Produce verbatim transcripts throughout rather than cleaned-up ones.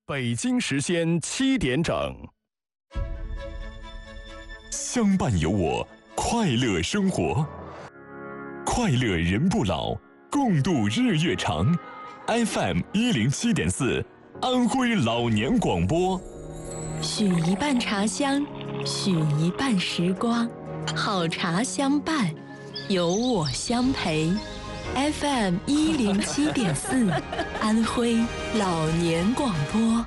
北京时间七点整， 相伴有我，快乐生活，快乐人不老，共度日月长。F M 一零七点四，安徽老年广播。 许一半茶香，许一半时光，好茶相伴，有我相陪。F M 一零七点四，安徽老年广播。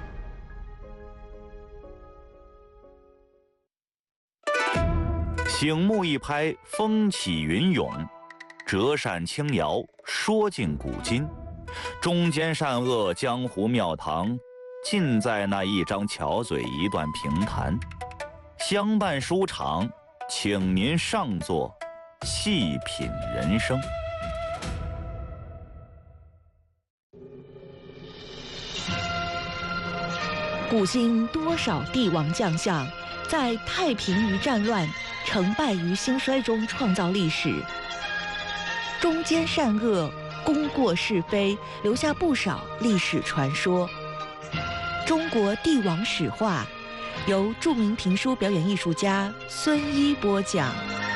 醒目一拍，风起云涌；折扇轻摇，说尽古今。中间善恶，江湖庙堂，尽在那一张巧嘴，一段评弹。相伴书场，请您上座，细品人生。 古今多少帝王将相，在太平于战乱、成败于兴衰中创造历史。中间善恶，功过是非，留下不少历史传说。中国帝王史话，由著名评书表演艺术家孙一播讲。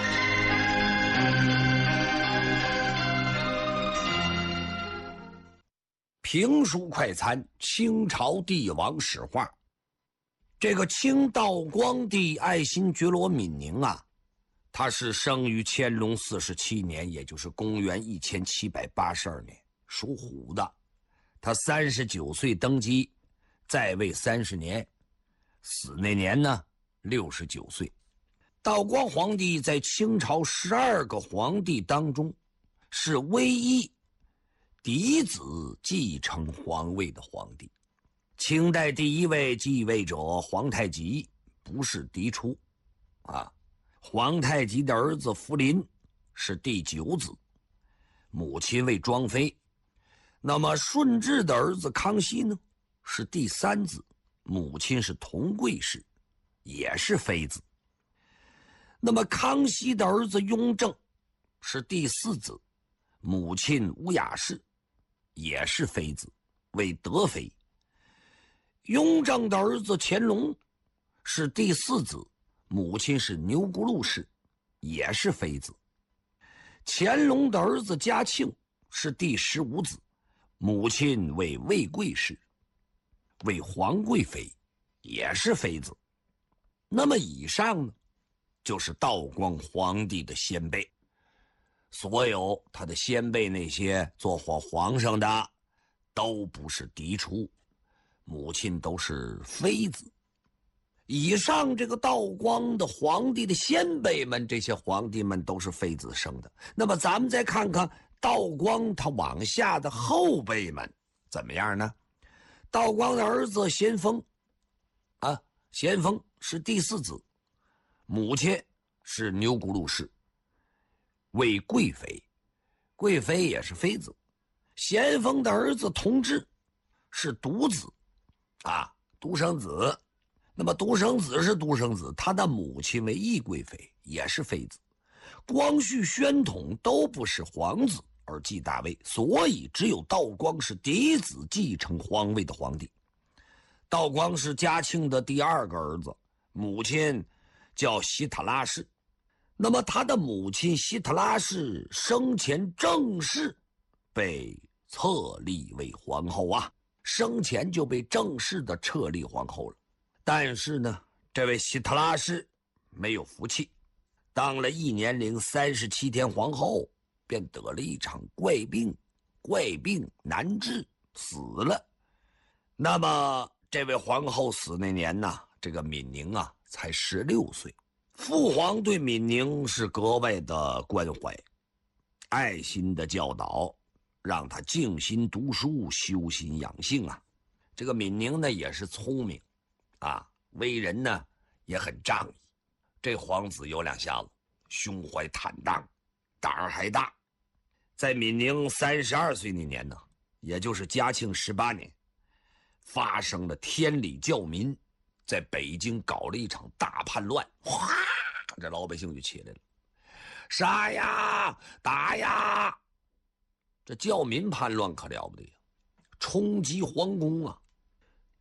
评书快餐：清朝帝王史话。这个清道光帝爱新觉罗敏宁啊，他是生于乾隆四十七年，也就是公元一千七百八十二年，属虎的。他三十九岁登基，在位三十年，死那年呢六十九岁。道光皇帝在清朝十二个皇帝当中，是唯一嫡子继承皇位的皇帝。清代第一位继位者皇太极不是嫡出啊，皇太极的儿子福临是第九子，母亲为庄妃。那么顺治的儿子康熙呢，是第三子，母亲是佟贵氏，也是妃子。那么康熙的儿子雍正是第四子，母亲吴雅氏也是妃子，为德妃。雍正的儿子乾隆是第四子，母亲是钮钴禄氏，也是妃子。乾隆的儿子嘉庆是第十五子，母亲为魏贵氏，为皇贵妃，也是妃子。那么以上呢，就是道光皇帝的先辈。所有他的先辈那些做皇皇上的都不是嫡出，母亲都是妃子。以上这个道光的皇帝的先辈们，这些皇帝们都是妃子生的。那么咱们再看看道光他往下的后辈们怎么样呢？道光的儿子咸丰啊，咸丰是第四子，母亲是钮钴禄氏，为贵妃，贵妃也是妃子。咸丰的儿子同治是独子啊，独生子。那么独生子是独生子，他的母亲为懿贵妃，也是妃子。光绪、宣统都不是皇子而继大位，所以只有道光是嫡子继承皇位的皇帝。道光是嘉庆的第二个儿子，母亲叫希特拉氏。那么他的母亲希特拉氏生前正式被册立为皇后啊，生前就被正式的册立皇后了。但是呢，这位希特拉氏没有福气，当了一年零三十七天皇后，便得了一场怪病，怪病难治，死了。那么这位皇后死那年呢，这个敏宁啊才十六岁。父皇对敏宁是格外的关怀，爱心的教导，让他静心读书，修心养性啊。这个敏宁呢也是聪明啊，为人呢也很仗义。这皇子有两下子，胸怀坦荡，胆儿还大。在敏宁三十二岁那年呢，也就是嘉庆十八年，发生了天理教民在北京搞了一场大叛乱，哗，这老百姓就起来了，杀呀，打呀。这教民叛乱可了不得呀，冲击皇宫啊！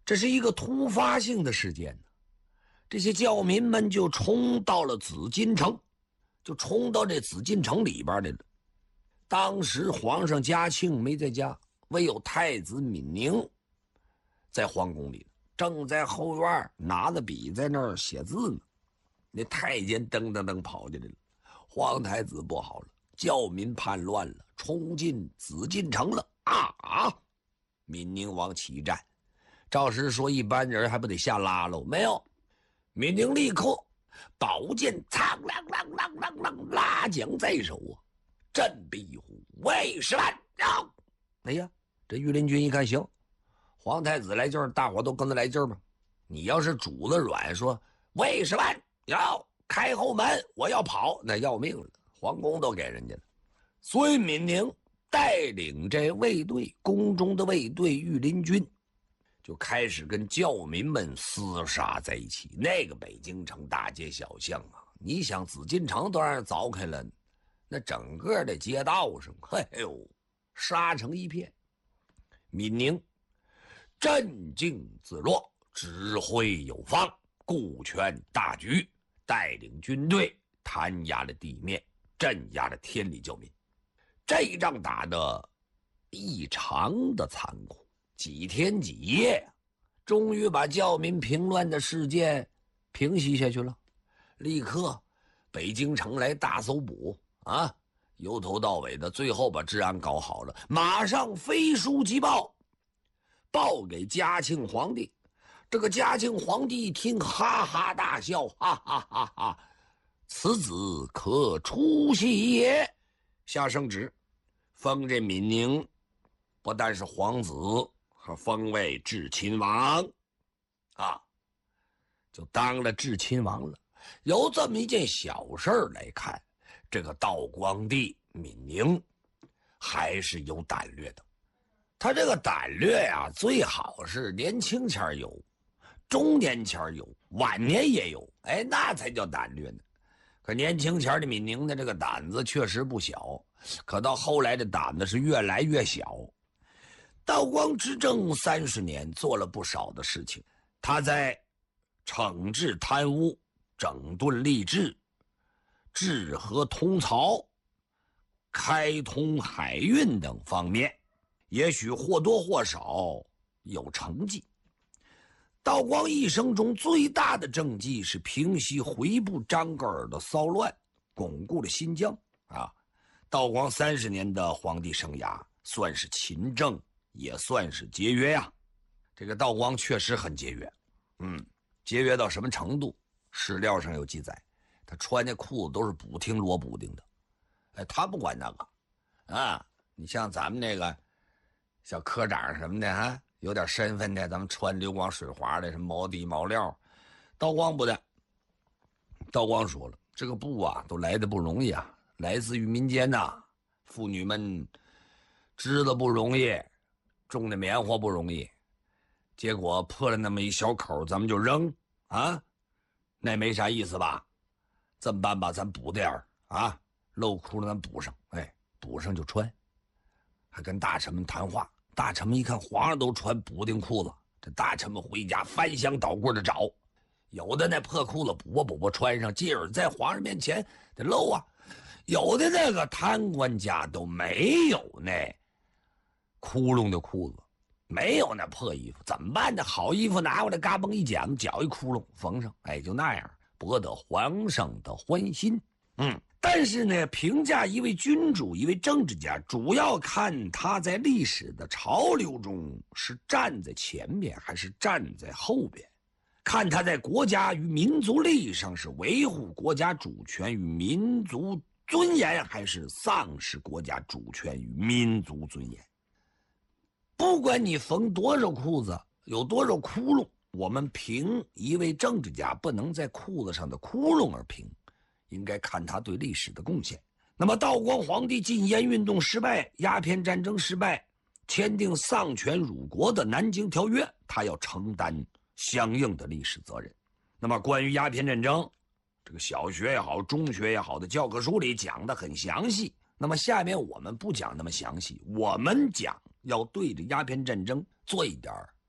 这是一个突发性的事件，这些教民们就冲到了紫禁城，就冲到这紫禁城里边来了。当时皇上嘉庆没在家，唯有太子敏宁在皇宫里，正在后院拿着笔在那儿写字呢。那太监噔噔噔跑进来了，皇太子不好了，教民叛乱了，冲进紫禁城了啊！敏宁王起战，赵石说一般人还不得下拉喽？没有，敏宁立刻宝剑苍啷啷啷啷啷拉桨在手啊，振臂虎为十万让。哎呀，这御林军一看行，皇太子来劲儿，大伙都跟着来劲儿吧。你要是主子软说为十万要开后门，我要跑，那要命了，皇宫都给人家了。所以敏宁带领这卫队，宫中的卫队御林军就开始跟教民们厮杀在一起。那个北京城大街小巷啊，你想紫禁城都让人凿开了，那整个的街道上，嘿呦，杀成一片。敏宁镇静自若，指挥有方，顾全大局，带领军队弹压了地面，镇压了天理教民。这一仗打得异常的残酷，几天几夜，终于把教民平乱的事件平息下去了。立刻北京城来大搜捕啊，由头到尾的，最后把治安搞好了，马上飞书急报，报给嘉庆皇帝。这个嘉庆皇帝一听，哈哈大笑，哈哈哈哈，此子可出息也。下圣旨，封这敏宁不但是皇子，还封为至亲王啊，就当了至亲王了。由这么一件小事来看，这个道光帝敏宁还是有胆略的。他这个胆略呀、啊，最好是年轻前有，中年前有，晚年也有，哎，那才叫胆略呢。可年轻前的敏宁的这个胆子确实不小，可到后来的胆子是越来越小。道光执政三十年，做了不少的事情。他在惩治贪污、整顿吏治、治河通漕、开通海运等方面，也许或多或少有成绩。道光一生中最大的政绩是平息回部张格尔的骚乱，巩固了新疆啊。道光三十年的皇帝生涯，算是勤政，也算是节约呀、啊。这个道光确实很节约，嗯，节约到什么程度？史料上有记载，他穿的裤子都是补丁罗补丁的，哎，他不管那个啊。你像咱们那个小科长什么的啊，有点身份的，咱们穿流光水滑的，什么毛底毛料，道光不的。道光说了，这个布啊，都来的不容易啊，来自于民间呐、啊，妇女们织的不容易，种的棉花不容易，结果破了那么一小口，咱们就扔啊，那没啥意思吧？这么办吧，咱补点儿啊，漏窟窿咱补上，哎，补上就穿。还跟大臣们谈话，大臣们一看皇上都穿补丁裤子，这大臣们回家翻箱倒柜的找，有的那破裤子补吧补吧穿上，继而在皇上面前得露啊。有的那个贪官家都没有那窟窿的裤子，没有那破衣服，怎么办呢？好衣服拿过来，嘎嘣一剪，绞一窟窿缝上，哎，就那样博得皇上的欢心。嗯。但是呢，评价一位君主、一位政治家，主要看他在历史的潮流中是站在前面还是站在后边，看他在国家与民族利益上是维护国家主权与民族尊严，还是丧失国家主权与民族尊严。不管你缝多少裤子，有多少窟窿，我们评一位政治家不能在裤子上的窟窿而评，应该看他对历史的贡献。那么道光皇帝禁烟运动失败，鸦片战争失败，签订丧权辱国的南京条约，他要承担相应的历史责任。那么关于鸦片战争，这个小学也好，中学也好的教科书里讲得很详细。那么下面我们不讲那么详细，我们讲要对着鸦片战争做一点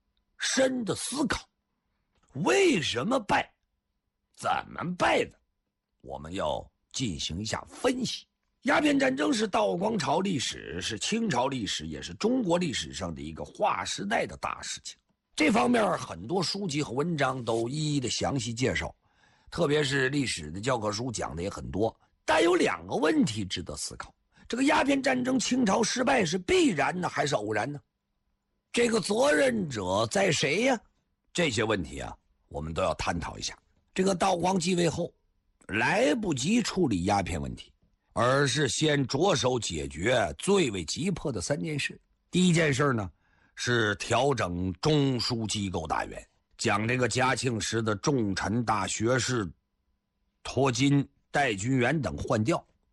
深的思考。为什么败？怎么败的？我们要进行一下分析。鸦片战争是道光朝历史，是清朝历史，也是中国历史上的一个划时代的大事情。这方面很多书籍和文章都一一的详细介绍，特别是历史的教科书讲的也很多。但有两个问题值得思考：这个鸦片战争清朝失败是必然呢，还是偶然呢？这个责任者在谁呀？这些问题啊，我们都要探讨一下。这个道光继位后，来不及处理鸦片问题，而是先着手解决最为急迫的三件事。第一件事呢，是调整中枢机构大员，将这个嘉庆时的重臣大学士、托金、戴君元等换掉，